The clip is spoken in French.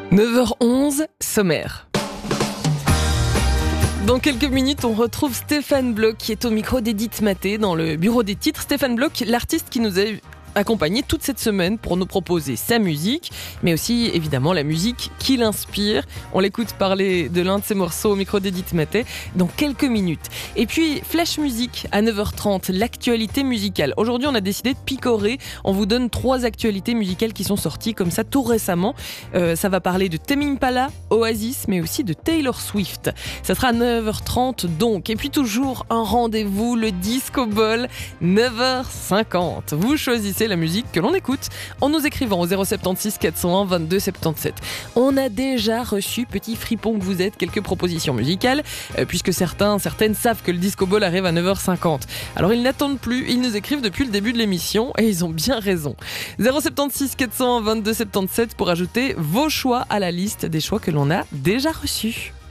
9h11, sommaire. Dans quelques minutes, on retrouve Stéphane Bloch qui est au micro d'Edith Maté dans le bureau des titres. Stéphane Bloch, l'artiste qui nous a accompagné toute cette semaine pour nous proposer sa musique, mais aussi évidemment la musique qui l'inspire. On l'écoute parler de l'un de ses morceaux au micro d'Edith Maté dans quelques minutes. Et puis Flash Musique à 9h30, l'actualité musicale. Aujourd'hui, on a décidé de picorer. On vous donne 3 actualités musicales qui sont sorties comme ça tout récemment. Ça va parler de Tame Impala, Oasis, mais aussi de Taylor Swift. Ça sera à 9h30 donc. Et puis toujours un rendez-vous, le Disco Ball, 9h50. Vous choisissez la musique que l'on écoute en nous écrivant au 076 401 22 77. On a déjà reçu, petit fripon que vous êtes, quelques propositions musicales, puisque certaines savent que le Disco Ball arrive à 9h50. Alors ils n'attendent plus, ils nous écrivent depuis le début de l'émission et ils ont bien raison. 076 401 22 77 pour ajouter vos choix à la liste des choix que l'on a déjà reçus.